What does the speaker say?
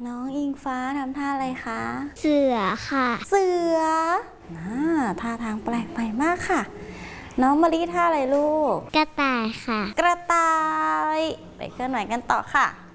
น้องอิงฟ้าทำท่าอะไรคะเสือค่ะเสือท่าทางแปลกใหม่มากค่ะน้องมะลิท่าอะไรลูกกระต่ายค่ะกระต่ายไปเคลื่อนไหวกันต่อค่ะ